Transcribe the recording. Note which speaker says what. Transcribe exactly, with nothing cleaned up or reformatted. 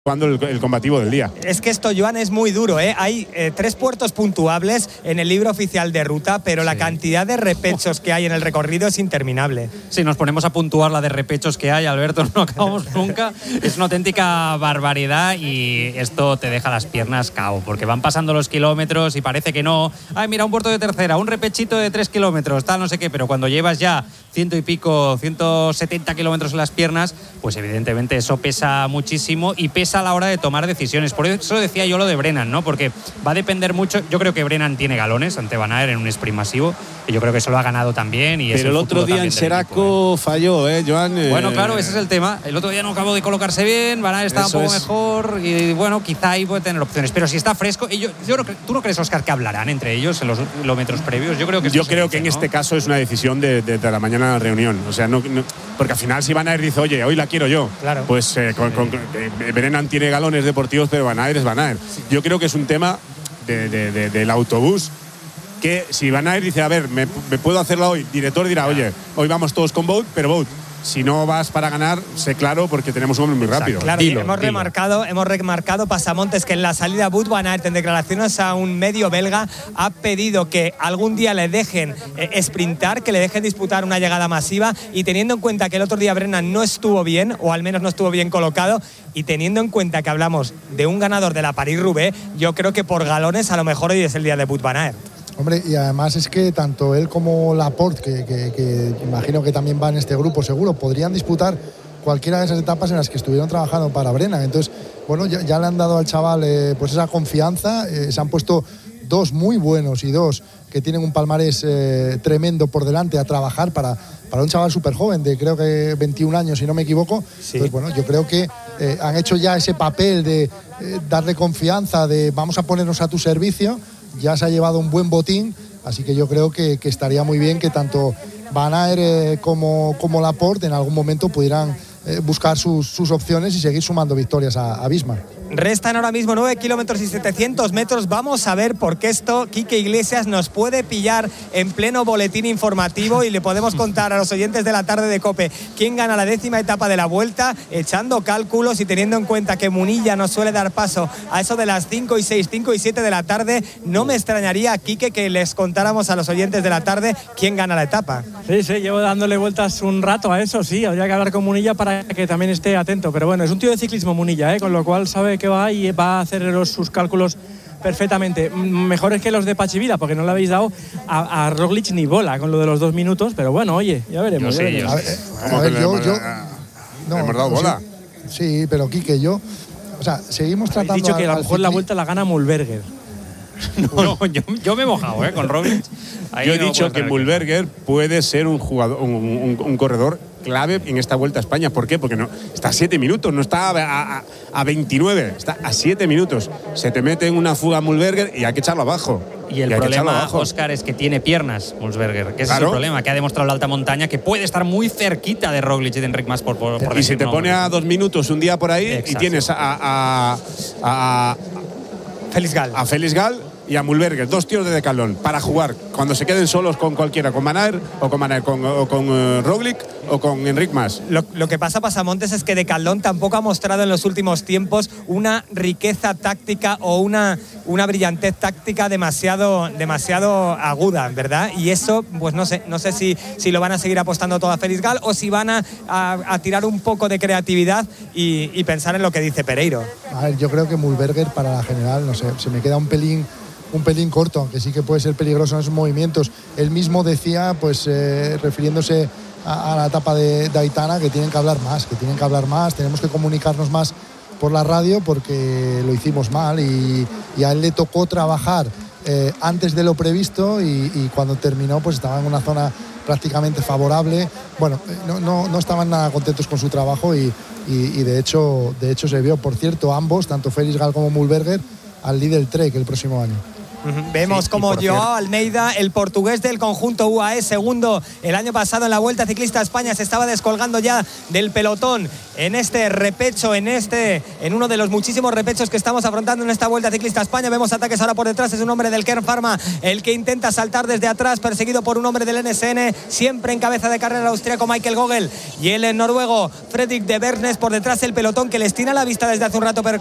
Speaker 1: Cuando el, el combativo del día.
Speaker 2: Es que esto, Joan, es muy duro, ¿eh? Hay eh, tres puertos puntuables en el libro oficial de ruta, pero sí, la cantidad de repechos que hay en el recorrido es interminable.
Speaker 3: Si nos ponemos a puntuar la de repechos que hay, Alberto, no acabamos nunca. Es una auténtica barbaridad y esto te deja las piernas cao, porque van pasando los kilómetros y parece que no. Ay, mira, un puerto de tercera, un repechito de tres kilómetros, tal, no sé qué, pero cuando llevas ya ciento y pico, ciento setenta kilómetros en las piernas, pues evidentemente eso pesa muchísimo y pesa a la hora de tomar decisiones. Por eso decía yo lo de Brennan, ¿no? Porque va a depender mucho. Yo creo que Brennan tiene galones ante Van Aert en un sprint masivo y yo creo que eso lo ha ganado también. Y
Speaker 1: pero
Speaker 3: es el,
Speaker 1: el otro día en Seraco, ¿eh? falló, ¿eh, Joan?
Speaker 3: Bueno, claro, ese es el tema. El otro día no acabó de colocarse bien, Van Aert estaba eso un poco es. mejor y bueno, quizá ahí puede tener opciones. Pero si está fresco, ellos, yo creo que, ¿tú no crees, Óscar, que hablarán entre ellos en los kilómetros previos? Yo creo que
Speaker 1: yo creo
Speaker 3: dice,
Speaker 1: que en
Speaker 3: ¿no?
Speaker 1: este caso es una decisión de, de, de la mañana de la reunión. O sea, no, no, porque al final si Van Aert dice, oye, hoy la quiero yo,
Speaker 2: claro,
Speaker 1: pues eh, con, con, eh, Brennan tiene galones deportivos, pero Van Aert es Van Aert. Sí. Yo creo que es un tema de, de, de, del autobús, que si Van Aert dice, a ver, me, me puedo hacerla hoy, director dirá, oye, hoy vamos todos con Bout, pero Bout, si no vas para ganar, sé claro, porque tenemos un hombre muy rápido.
Speaker 2: Claro,
Speaker 1: dilo,
Speaker 2: hemos,
Speaker 1: dilo.
Speaker 2: Remarcado, hemos remarcado, Pasamontes, que en la salida Wout van Aert, en declaraciones a un medio belga, ha pedido que algún día le dejen eh, sprintar, que le dejen disputar una llegada masiva, y teniendo en cuenta que el otro día Brennan no estuvo bien, o al menos no estuvo bien colocado, y teniendo en cuenta que hablamos de un ganador de la París-Roubaix, yo creo que por galones a lo mejor hoy es el día de Wout van Aert.
Speaker 4: Hombre, y además es que tanto él como Laporte, que, que, que imagino que también va en este grupo seguro, podrían disputar cualquiera de esas etapas en las que estuvieron trabajando para Brennan. Entonces, bueno, ya, ya le han dado al chaval eh, pues esa confianza, eh, se han puesto dos muy buenos y dos que tienen un palmarés eh, tremendo por delante a trabajar para, para un chaval súper joven, de creo que veintiún años, si no me equivoco. Sí. Entonces, bueno, yo creo que eh, han hecho ya ese papel de eh, darle confianza, de vamos a ponernos a tu servicio. Ya se ha llevado un buen botín, así que yo creo que, que estaría muy bien que tanto Van Aert eh, como, como Laporte en algún momento pudieran eh, buscar sus, sus opciones y seguir sumando victorias a, a Visma.
Speaker 2: Restan ahora mismo nueve kilómetros y setecientos metros. Vamos a ver, porque esto, Quique Iglesias, nos puede pillar en pleno boletín informativo y le podemos contar a los oyentes de la tarde de COPE quién gana la décima etapa de la Vuelta, echando cálculos y teniendo en cuenta que Munilla nos suele dar paso a eso de las cinco y seis, cinco y siete de la tarde. No me extrañaría, Quique, que les contáramos a los oyentes de la tarde quién gana la etapa.
Speaker 5: Sí, sí, llevo dándole vueltas un rato a eso, sí. Habría que hablar con Munilla para que también esté atento. Pero bueno, es un tío de ciclismo, Munilla, ¿eh? Con lo cual sabe que va y va a hacer los, sus cálculos perfectamente. Mejores que los de Pachivila, porque no le habéis dado a, a Roglic ni bola con lo de los dos minutos, pero bueno, oye, ya veremos.
Speaker 3: Yo
Speaker 5: ya
Speaker 3: sé,
Speaker 5: veremos.
Speaker 3: yo
Speaker 4: A ver, a ver, yo, yo
Speaker 1: no, hemos dado bola.
Speaker 4: Sí, sí, pero Quique, yo, o sea, seguimos tratando.
Speaker 5: He dicho que
Speaker 4: al,
Speaker 5: a lo mejor la Vuelta la gana Mühlberger.
Speaker 3: No, no, yo, yo me he mojado, ¿eh? Con Roglic. Ahí
Speaker 1: yo he
Speaker 3: no
Speaker 1: dicho que Mühlberger puede ser un jugador, un, un, un corredor clave en esta Vuelta a España. ¿Por qué? Porque no está a siete minutos, no está a, a, a veintinueve, está a siete minutos. Se te mete en una fuga Mühlberger y hay que echarlo abajo.
Speaker 3: Y el
Speaker 1: y
Speaker 3: problema, Óscar, es que tiene piernas Mühlberger, que ese
Speaker 1: claro.
Speaker 3: es el problema, que ha demostrado la alta montaña, que puede estar muy cerquita de Roglic y de Enric Mas por, por, por
Speaker 1: Y se te
Speaker 3: no,
Speaker 1: pone a dos minutos un día por ahí. Exacto. Y tienes a, a, a, a
Speaker 2: Félix Gal.
Speaker 1: A Félix Gal y a Mühlberger, dos tíos de decalón, para jugar cuando se queden solos con cualquiera, con Van Aert o con, Van Aert, con, o con uh, Roglic o con Enric Mas.
Speaker 2: Lo, lo que pasa, Pasamontes, es que Decathlon tampoco ha mostrado en los últimos tiempos una riqueza táctica o una, una brillantez táctica demasiado, demasiado aguda, ¿verdad? Y eso, pues no sé, no sé si, si lo van a seguir apostando todo a Félix Gal o si van a, a, a tirar un poco de creatividad y, y pensar en lo que dice Pereiro.
Speaker 4: A ver, yo creo que Mühlberger para la general, no sé, se me queda un pelín un pelín corto, aunque sí que puede ser peligroso en esos movimientos. Él mismo decía, pues eh, refiriéndose a, a la etapa de, de Aitana, que tienen que hablar más, que tienen que hablar más, tenemos que comunicarnos más por la radio porque lo hicimos mal y, y a él le tocó trabajar eh, antes de lo previsto y, y cuando terminó pues estaba en una zona prácticamente favorable. Bueno, no, no, no estaban nada contentos con su trabajo y, y, y de hecho, de hecho se vio. Por cierto, ambos, tanto Félix Gal como Mühlberger, al líder Trek el próximo año.
Speaker 2: Uh-huh. Vemos
Speaker 1: Sí, y
Speaker 2: como
Speaker 1: por
Speaker 2: Joao
Speaker 1: cierto-
Speaker 2: Almeida, el portugués del conjunto U A E, segundo el año pasado en la Vuelta Ciclista a España, se estaba descolgando ya del pelotón en este repecho, en este, en uno de los muchísimos repechos que estamos afrontando en esta Vuelta Ciclista a España. Vemos ataques ahora por detrás, es un hombre del Kern Pharma el que intenta saltar desde atrás, perseguido por un hombre del N S N, siempre en cabeza de carrera el austríaco Michael Gogel y el noruego Fredrik de Bernes por detrás, el pelotón que les tiene a la vista desde hace un rato, pero